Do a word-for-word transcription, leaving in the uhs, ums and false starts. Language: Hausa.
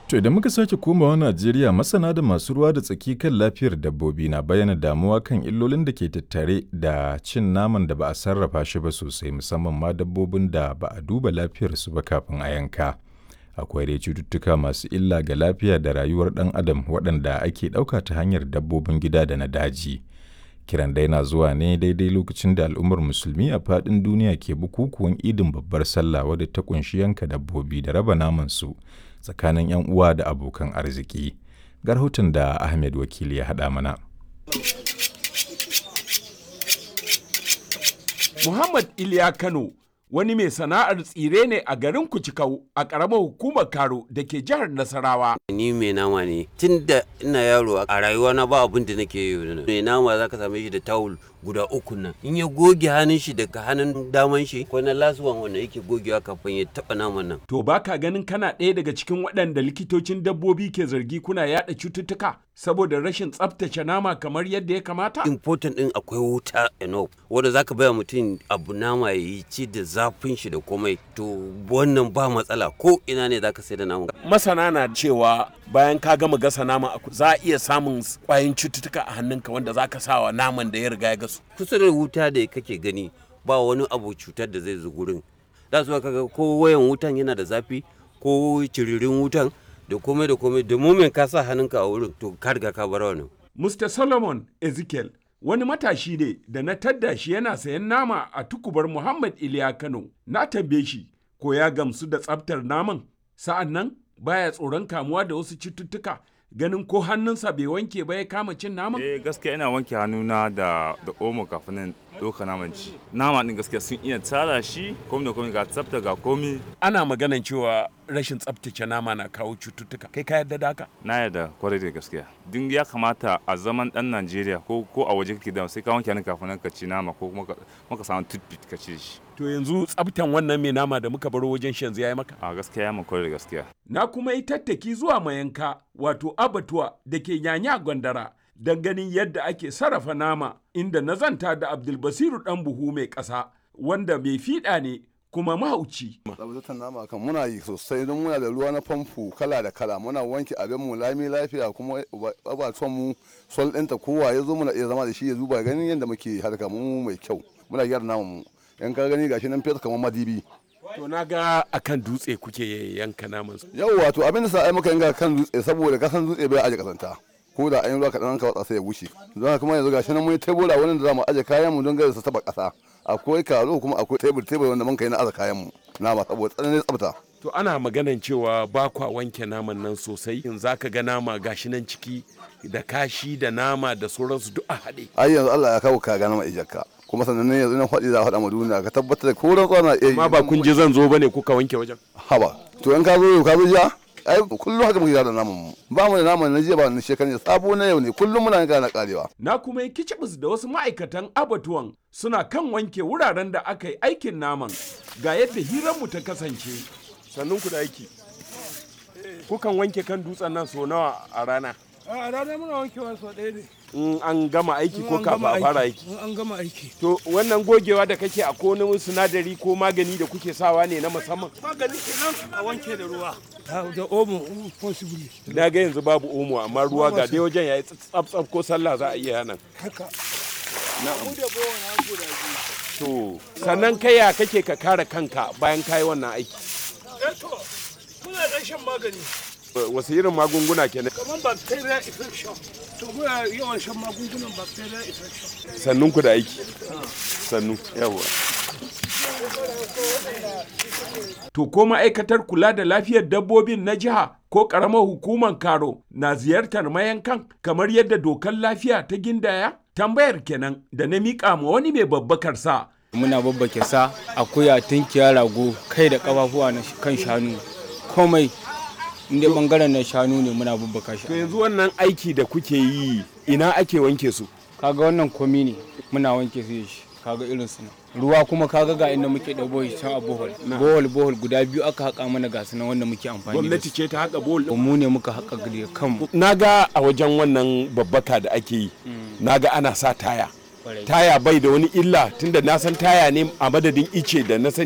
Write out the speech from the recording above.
To idan muka sake komawa Najeriya, masana da masu ruwa da tsaki kan lafiyar dabbobi na bayyana damuwa kan illolin da ke tattare da cin naman da ba a sarrafa shi ba sosai, musamman ma dabbobin da ba a duba lafiyarsu ba kafin a yanka. Akwai dai cututtuka masu illa ga lafiya da rayuwar ɗan adam waɗanda ake ɗauka ta hanyar dabbobin gida da na daji. Kiran dai na zuwa ne daidai lokacin da al'ummar musulmi a faɗin duniya ke bukukuwan idin babbar sallah wadda ta ƙunshi yanka dabbobi da raba namansu tsakanin 'yan uwa da abokan arziki. Ga rahoton da Ahmed Wakili ya haɗa mana. Muhammad Iliya Kano wani mai sana'ar tsire ne a garin Kucikau a ƙaramar hukumar Karo da ke jihar Nasarawa. Ni mai nama ne tun da ina yaro a rayuwa na ba abin da nake yi. Mai nama za ka same shi da tawul guda uku nan. In ya goge hannun shi daga hannun daman shi ko na lasuwan wanda yake gogewa kafin ya taɓa naman nan. To baka ganin kana ɗaya daga cikin waɗanda likitocin dabbobi ke zargi kuna yaɗa cututtuka saboda rashin tsaftace nama kamar yadda ya kamata? Important ɗin akwai wuta enough wanda zaka baya mutum abu nama ya yi ci da zafin shi da komai, to wannan ba matsala ko ina ne zaka sai da naman. Masana na cewa bayan ka gama gasa nama za a iya samun ƙwayoyin cututtuka a hannunka wanda zaka sa wa naman da ya riga ya gasu. Kusa da wuta da kake gani ba wani abu cutar da zai zo gurin. Da su kaga ko wayan wutan yana da zafi ko ciririn wutan da komai da komai da mumin ka sa hannunka a wurin to ka riga ka bar wannan. mister Solomon Ezekiel wani matashi ne da na tadda shi yana sayan nama a tukubar Muhammad Iliya Kano. Na tambaye shi ko ya gamsu da tsaftar naman, sa'an nan baya tsoron kamuwa da wasu cututtuka ganin ko hannunsa bai wanke ba ya kama cin naman? Eh gaskiya ina wanke hannuna da da omo kafin nan doka naman ci. Nama din gaskiya sun iya tsara shi komai da komai ga tsafta ga komai. Ana maganan cewa rashin tsaftace nama na kawo cututtuka. Kai ka yarda da haka? Na yarda kwarai da gaskiya. Din ya kamata a zaman dan Najeriya ko ko a waje kake da sai ka wanke hannun kafin nan ka ci nama ko kuma ka samu toothpick ka ci shi. To yanzu tsaftan wannan mai nama da muka baro wajen shi yanzu yayi maka? A gaskiya ya mun kwarai da gaskiya. Na kuma yi tattaki zuwa mayanka wato abatuwa da ke Nyanya Gwandara don ganin yadda ake sarrafa nama, inda na zanta da Abdulbasiru ɗan buhu mai ƙasa wanda mai fiɗa ne kuma mahauci. Tsabtatar nama kan muna yi sosai don muna da ruwa na famfo kala da kala, muna wanke abin mu lami lafiya kuma abatuwan mu sol ɗinta kowa ya zo muna iya zama da shi ya zuba ganin yadda muke harka mu mai kyau. Muna gyara naman mu. In ka gani gashi nan fesa kamar madibi. To na ga akan dutse kuke yanka naman su. Yau wato abin da sa ai muka yanka kan dutse saboda kasan dutse bai aje kasanta. Ko da an yi ruwa kaɗan ka watsa sai ya wuce. Don kuma yanzu gashi nan mun yi tebura wani da za mu aje kayan mu don gare su taba ƙasa. Akwai karo kuma akwai tebur tebur wanda mun kai na aza kayan mu. Nama saboda tsananin tsafta. To ana maganan cewa ba kwa wanke naman nan sosai, in za ka ga nama gashi nan ciki da kashi da nama da sauransu duk a haɗe. Ai yanzu Allah ya kawo ka ga nama ijakka. Kuma sannan ne yanzu nan faɗi za a faɗa ma duniya ka tabbatar da koran tsana iya yi. Amma ba kun je zan zo bane kuka wanke wajen. Haba to in ka zo ka zo jiya ai kullum haka muke da naman mu. Ba mu da naman na jiya ba na shekaran sabo na yau ne kullum muna ga na karewa. Na kuma yi kicibis da wasu ma'aikatan abatuwan suna kan wanke wuraren da aka yi aikin naman. Ga yadda hiranmu ta kasance. Sannun ku da aiki. Kukan wanke kan dutsen nan so nawa a rana? A rana muna wankewa sau ɗaya ne. In an gama aiki ko kafin a fara aiki? In an gama aiki. To wannan gogewa da kake a wani sinadari ko magani da kuke sawa ne na musamman? Magani kenan a wanke da ruwa. Da omo possibly. Na ga yanzu babu omo amma ruwa ga dai wajen yayi tsaf ko sallah za a iya nan. Haka. Na mu da bawa na guda biyu. To sannan kai ya kake ka kare kanka bayan kai wannan aiki? Eh to muna dan shan magani. Wasu irin magunguna kenan? Kamar bacteria infection. To muna yawan shan magungunan bacteria infection. Sannun ku da aiki. Sannu. Yawa. To ko ma'aikatar kula da lafiyar dabbobin na jiha ko ƙaramar hukumar Karo na ziyartar mayankan kamar yadda dokar lafiya ta gindaya? Tambayar kenan da na miƙa ma wani mai babbakar sa. Muna babbake sa, akuya, tunkiya, rago, kai da ƙafafuwa na kan shanu. Komai inda bangaren na shanu ne muna babbaka shi. To yanzu wannan aiki da kuke yi ina ake wanke su? Kaga wannan komi ne muna wanke su da shi. Kaga irin su nan. Ruwa kuma kaga ga inda muke da bohol can a bohol. Bohol bohol guda biyu aka haƙa mana ga su nan wanda muke amfani da su. Gwamnati ce ta haƙa bohol. Mu ne muka haƙa da kanmu. Naga a wajen wannan babbaka da ake yi. Naga ana sa taya. Taya bai da wani illa tunda na san taya ne a madadin ice da na sani